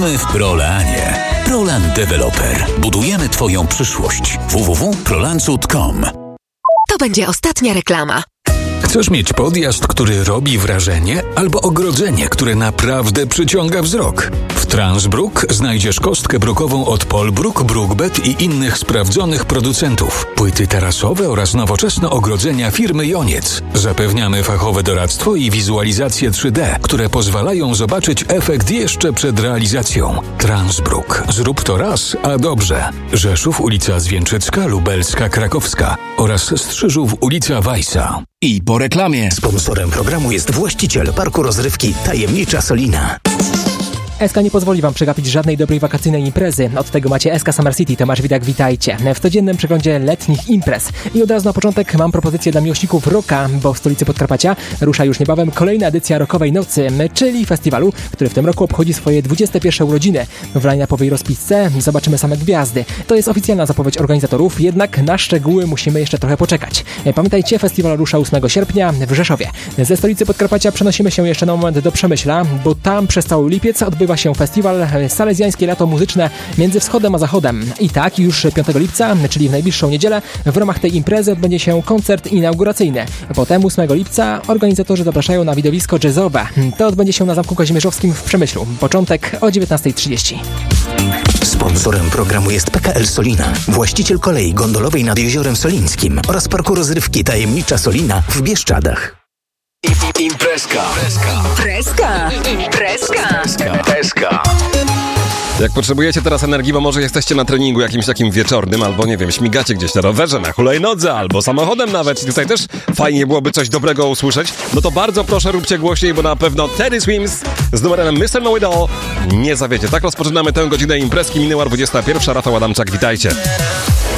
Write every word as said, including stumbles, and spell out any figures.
Witamy w Prolanie. Prolan Developer. Budujemy Twoją przyszłość. w w w kropka prolancut kropka com. To będzie ostatnia reklama. Chcesz mieć podjazd, który robi wrażenie, albo ogrodzenie, które naprawdę przyciąga wzrok? W Transbrook znajdziesz kostkę brukową od Polbruk, Brookbet i innych sprawdzonych producentów. Płyty tarasowe oraz nowoczesne ogrodzenia firmy Joniec. Zapewniamy fachowe doradztwo i wizualizację trzy D, które pozwalają zobaczyć efekt jeszcze przed realizacją. Transbrook. Zrób to raz, a dobrze. Rzeszów, ulica Zwięczycka, Lubelska, Krakowska oraz Strzyżów, ulica Wajsa. I po reklamie. Sponsorem programu jest właściciel parku rozrywki Tajemnicza Solina. S K nie pozwoli Wam przegapić żadnej dobrej wakacyjnej imprezy. Od tego macie S K Summer City. Tomasz Widak, witajcie w codziennym przeglądzie letnich imprez. I od razu na początek mam propozycję dla miłośników rocka, bo w stolicy Podkarpacia rusza już niebawem kolejna edycja Rockowej Nocy, czyli festiwalu, który w tym roku obchodzi swoje dwudzieste pierwsze urodziny. W line-upowej rozpisce zobaczymy same gwiazdy. To jest oficjalna zapowiedź organizatorów, jednak na szczegóły musimy jeszcze trochę poczekać. Pamiętajcie, festiwal rusza ósmego sierpnia w Rzeszowie. Ze stolicy Podkarpacia przenosimy się jeszcze na moment do Przemyśla, bo tam przez cały lipiec odbywa się festiwal Salezjańskie Lato Muzyczne między Wschodem a Zachodem. I tak już piątego lipca, czyli w najbliższą niedzielę, w ramach tej imprezy odbędzie się koncert inauguracyjny. Potem ósmego lipca organizatorzy zapraszają na widowisko jazzowe. To odbędzie się na Zamku Kazimierzowskim w Przemyślu. Początek o dziewiętnasta trzydzieści. Sponsorem programu jest P K L Solina, właściciel kolei gondolowej nad Jeziorem Solińskim oraz parku rozrywki Tajemnicza Solina w Bieszczadach. Imprezka. Imprezka. Imprezka. Imprezka. Jak potrzebujecie teraz energii, bo może jesteście na treningu jakimś takim wieczornym, albo nie wiem, śmigacie gdzieś na rowerze, na hulajnodze, albo samochodem nawet, i tutaj też fajnie byłoby coś dobrego usłyszeć, no to bardzo proszę, róbcie głośniej, bo na pewno Teddy Swims z numerem mister Know It All nie zawiecie. Tak rozpoczynamy tę godzinę imprezki. Minęła dwudziesta pierwsza. Rafał Adamczak, witajcie.